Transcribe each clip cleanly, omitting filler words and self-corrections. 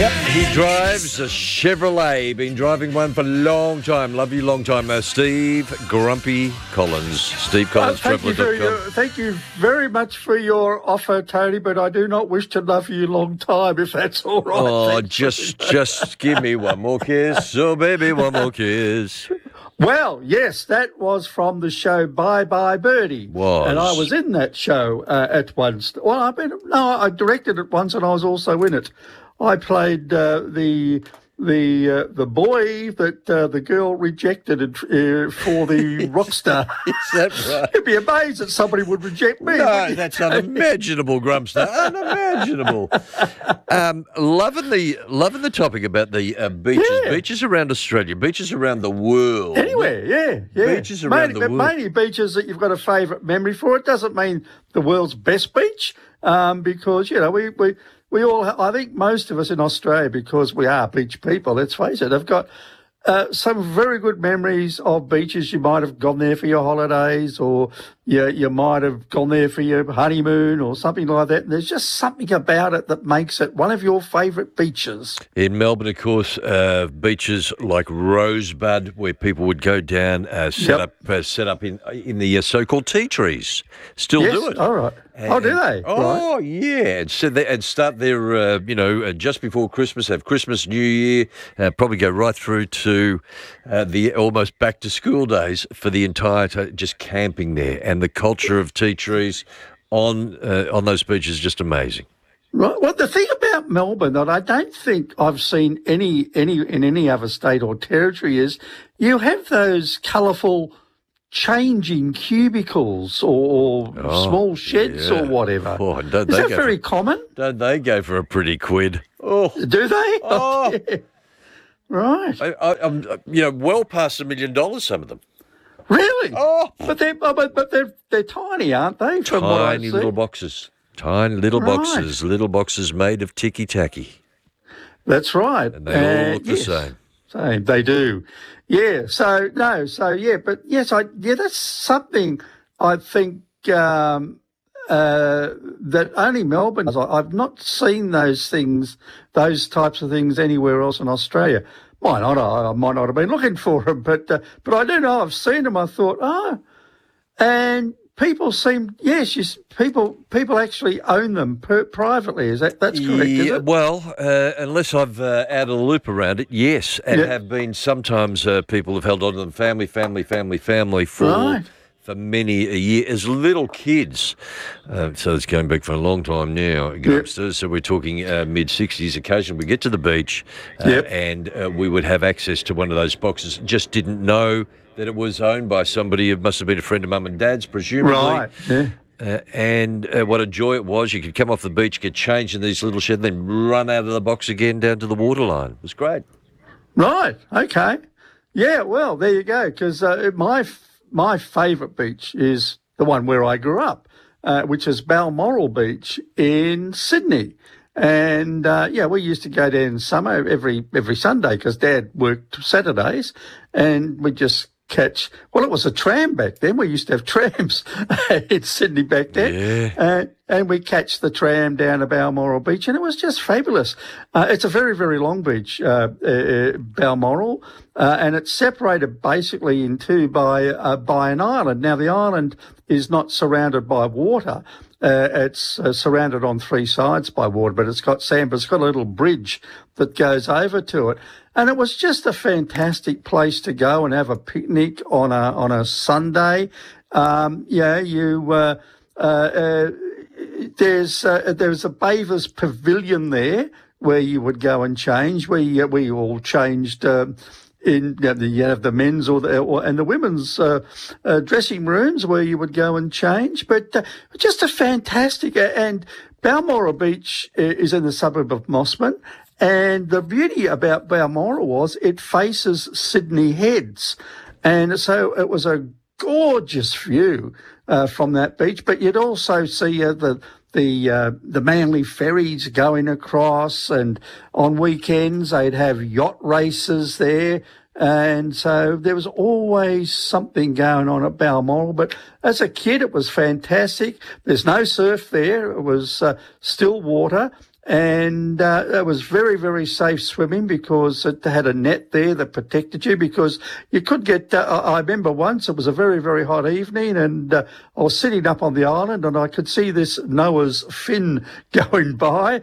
He drives a Chevrolet. Been driving one for a long time. Love you, long time. Steve Grumpy Collins. Steve Collins, Traveller.com. Thank you very much for your offer, Tony, but I do not wish to love you long time, if that's all right. Oh, just give me one more kiss. Oh, baby, one more kiss. Well, yes, that was from the show Bye Bye Birdie. And I was in that show at once. Well, I directed it once and I was also in it. I played the boy that the girl rejected for the rock star. Is that right? You'd be amazed that somebody would reject me. No, that's unimaginable, Grumpster. Unimaginable. Loving the topic about the beaches. Yeah. Beaches around Australia, beaches around the world. Anywhere, yeah. Beaches around the world. Mainly beaches that you've got a favourite memory for. It doesn't mean the world's best beach, because, you know, we all, I think most of us in Australia, because we are beach people, let's face it, have got some very good memories of beaches. You might have gone there for your holidays, or you might have gone there for your honeymoon or something like that. And there's just something about it that makes it one of your favourite beaches. In Melbourne, of course, beaches like Rosebud, where people would go down, set up in the so-called tea trees. Still do it. All right. Do they? Oh, right. yeah. And start their, just before Christmas, have Christmas, New Year, probably go right through to the almost back-to-school days for the entire just camping there. And the culture of tea trees on those beaches is just amazing. Right. Well, the thing about Melbourne that I don't think I've seen in any other state or territory is you have those colourful changing cubicles or small sheds or whatever. Oh, is that very common? Don't they go for a pretty quid? Oh, do they? Oh, yeah. Right. I'm well past $1 million. Some of them. Really? Oh, but they're tiny, aren't they? Tiny little boxes. Tiny little boxes. Little boxes made of ticky tacky. That's right. And they all look the same. Same, they do. Yeah. But yes, that's something I think that only Melbourne does. I've not seen those types of things anywhere else in Australia. Why not? I might not have been looking for them, but I do know I've seen them. I thought, and people seem, people actually own them privately. That's correct, is it? Well, unless I've added a loop around it, yes, and have been sometimes people have held on to them, family for many a year as little kids. So it's going back for a long time now. So we're talking mid-60s. Occasionally we get to the beach and we would have access to one of those boxes. Just didn't know that it was owned by somebody. It must have been a friend of Mum and Dad's, presumably. Right, yeah. And what a joy it was. You could come off the beach, get changed in these little sheds, then run out of the box again down to the waterline. It was great. Right, okay. Yeah, well, there you go, because my favourite beach is the one where I grew up, which is Balmoral Beach in Sydney. And, we used to go there in summer every Sunday because Dad worked Saturdays, and we'd just catch, well, it was a tram back then. We used to have trams in Sydney back then. Yeah. And we catch the tram down to Balmoral Beach, and it was just fabulous. It's a very, very long beach, Balmoral, and it's separated basically in two by an island. Now, the island is not surrounded by water. It's surrounded on three sides by water, but it's got sand, but it's got a little bridge that goes over to it. And it was just a fantastic place to go and have a picnic on a Sunday. There's a bathers pavilion there where you would go and change. We all changed in the men's and the women's dressing rooms where you would go and change. But just a fantastic, and Balmoral Beach is in the suburb of Mossman. And the beauty about Balmoral was it faces Sydney Heads. And so it was a gorgeous view from that beach. But you'd also see the Manly ferries going across, and on weekends they'd have yacht races there. And so there was always something going on at Balmoral. But as a kid, it was fantastic. There's no surf there. It was still water. and it was very, very safe swimming because it had a net there that protected you, because you could get, I remember once it was a very, very hot evening, and I was sitting up on the island and I could see this Noah's fin going by.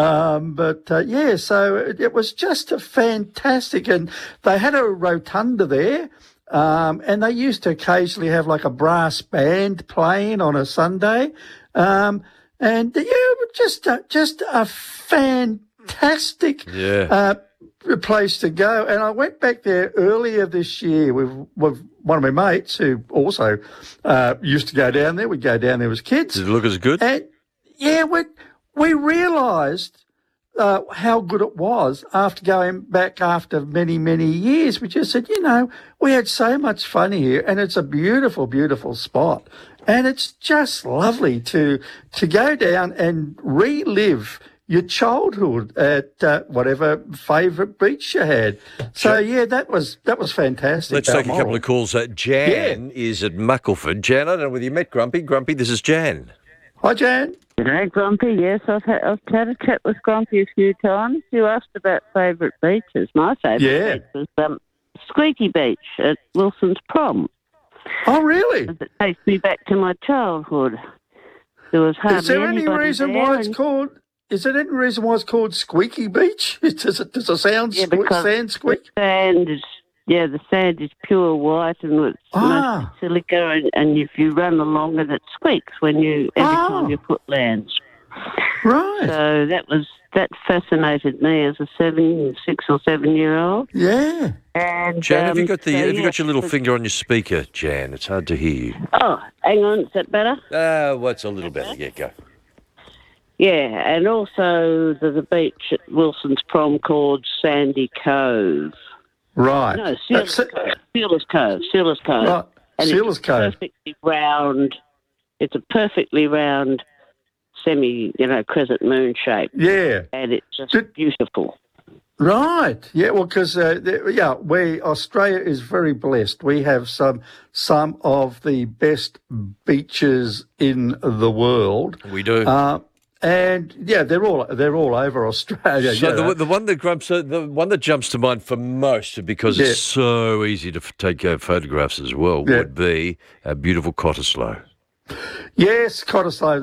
So it was just a fantastic, and they had a rotunda there. And they used to occasionally have like a brass band playing on a Sunday. Just a fantastic place to go. And I went back there earlier this year with one of my mates who also used to go down there. We'd go down there as kids. Did it look as good? And we realised how good it was after going back after many, many years. We just said, we had so much fun here, and it's a beautiful, beautiful spot. And it's just lovely to go down and relive your childhood at whatever favourite beach you had. So, that was fantastic. Let's take a couple of calls. Jan is at Muckleford. Jan, I don't know whether you met Grumpy. Grumpy, this is Jan. Hi, Jan. G'day, Grumpy. Yes, I've had a chat with Grumpy a few times. You asked about favourite beaches. My favourite beach was Squeaky Beach at Wilson's Prom. Oh, really? It takes me back to my childhood. There was hardly Is there any reason why it's called? Is there any reason why it's called Squeaky Beach? Does it sound squeak? The sand is pure white and it's mostly silica, and if you run along it, it squeaks every time your foot lands. Right. So that fascinated me as a 6 or 7 year old. Yeah. And Jan, have you got your little finger on your speaker, Jan? It's hard to hear you. Oh, hang on, is that better? It's a little better. Yeah, go. Yeah, and also there's a beach at Wilson's Prom called Sandy Cove. Right. No, Sealer's Cove. Right. And Sealer's Cove. Perfectly round. It's a perfectly round, crescent moon shape. Yeah. And it's just beautiful. Right. Yeah. Well, because Australia is very blessed. We have some of the best beaches in the world. We do. And they're all over Australia. So the one that jumps to mind for most, because it's so easy to take photographs as well, would be beautiful Cottesloe. Yes, Cottesloe.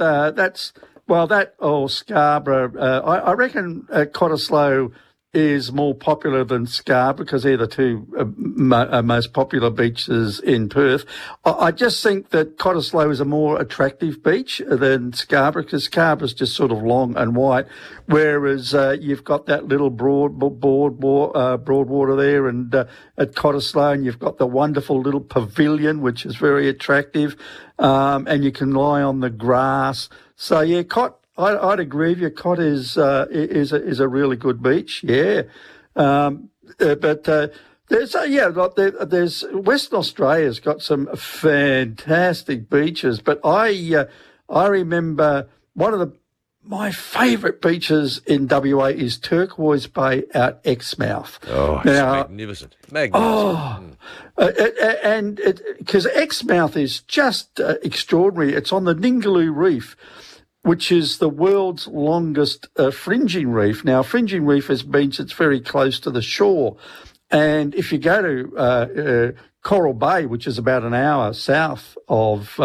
Scarborough. I reckon Cottesloe is more popular than Scarborough because they're the two most popular beaches in Perth. I just think that Cottesloe is a more attractive beach than Scarborough, because Scarborough's just sort of long and white, whereas you've got that little broadwater there, and at Cottesloe, and you've got the wonderful little pavilion, which is very attractive, and you can lie on the grass. So I'd agree with you. Cot is a really good beach, there's Western Australia's got some fantastic beaches, but I remember one of my favourite beaches in WA is Turquoise Bay out Exmouth. Oh, it's magnificent! And because Exmouth is just extraordinary. It's on the Ningaloo Reef, which is the world's longest fringing reef. Now, fringing reef means it's very close to the shore. And if you go to Coral Bay, which is about an hour south of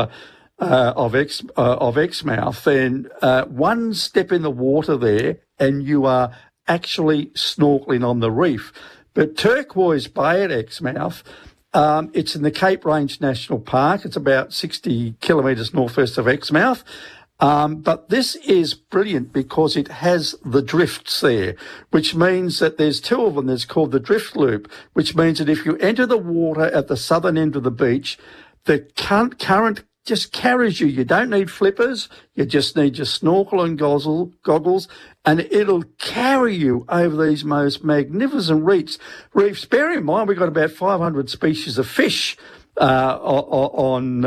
Exmouth, then one step in the water there and you are actually snorkeling on the reef. But Turquoise Bay at Exmouth, it's in the Cape Range National Park. It's about 60 kilometres northwest of Exmouth. But this is brilliant because it has the drifts there, which means that there's two of them. There's called the drift loop, which means that if you enter the water at the southern end of the beach, the current just carries you. You don't need flippers. You just need your snorkel and goggles, and it'll carry you over these most magnificent reefs. Bear in mind, we've got about 500 species of fish on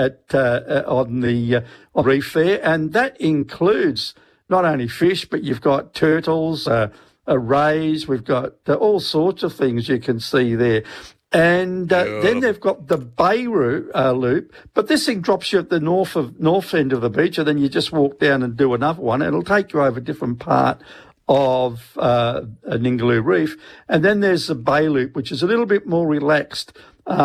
the reef there, and that includes not only fish, but you've got turtles, rays. We've got all sorts of things you can see there. And then they've got the Bay Loop, but this thing drops you at the north end of the beach, and then you just walk down and do another one. It'll take you over a different part of Ningaloo Reef. And then there's the Bay Loop, which is a little bit more relaxed.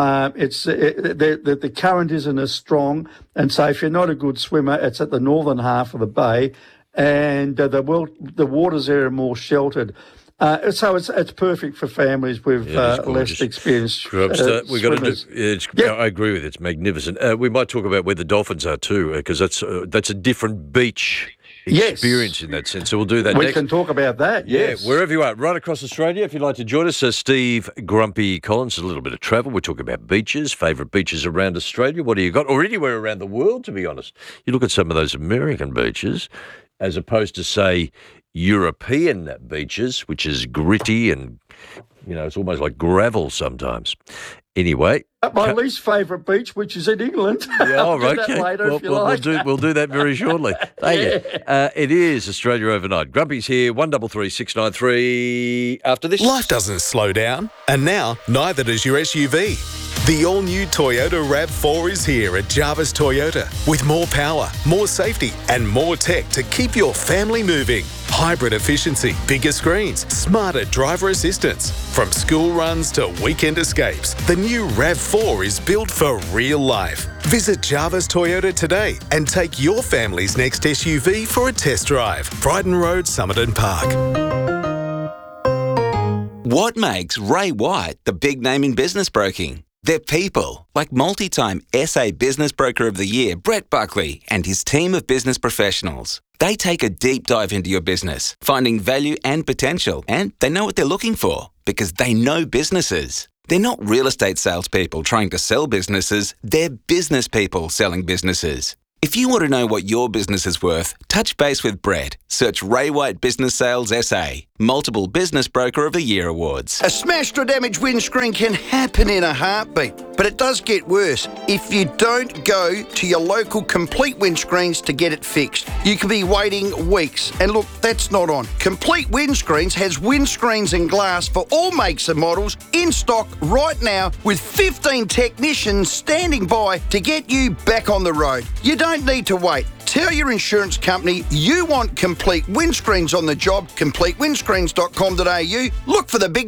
The current isn't as strong, and so if you're not a good swimmer, it's at the northern half of the bay, and the waters there are more sheltered. So it's perfect for families with less experienced swimmers. I agree with it. It's magnificent. We might talk about where the dolphins are too, because that's a different beach experience in that sense. So we'll do that next. We can talk about that, yes. Yeah, wherever you are, right across Australia, if you'd like to join us. Steve Grumpy Collins, a little bit of travel. We're talking about beaches, favourite beaches around Australia. What do you got? Or anywhere around the world, to be honest. You look at some of those American beaches as opposed to, say, European beaches, which is gritty and, it's almost like gravel sometimes. Anyway. My least favourite beach, which is in England. Yeah, I'll do that later if you like. We'll do that very shortly. Thank you. It is Australia Overnight. Grumpy's here, 133 693. After this. Life doesn't slow down, and now neither does your SUV. The all-new Toyota RAV4 is here at Jarvis Toyota with more power, more safety and more tech to keep your family moving. Hybrid efficiency, bigger screens, smarter driver assistance. From school runs to weekend escapes, the new RAV4 is built for real life. Visit Jarvis Toyota today and take your family's next SUV for a test drive. Brighton Road, Somerton Park. What makes Ray White the big name in business broking? They're people, like multi-time SA Business Broker of the Year, Brett Buckley, and his team of business professionals. They take a deep dive into your business, finding value and potential, and they know what they're looking for because they know businesses. They're not real estate salespeople trying to sell businesses, they're business people selling businesses. If you want to know what your business is worth, touch base with Brett. Search Ray White Business Sales SA. Multiple Business Broker of the Year awards. A smashed or damaged windscreen can happen in a heartbeat, but it does get worse if you don't go to your local Complete Windscreens to get it fixed. You could be waiting weeks, and look, that's not on. Complete Windscreens has windscreens and glass for all makes and models in stock right now with 15 technicians standing by to get you back on the road. You don't need to wait. Tell your insurance company you want Complete Windscreens on the job, completewindscreens.com.au. Look for the big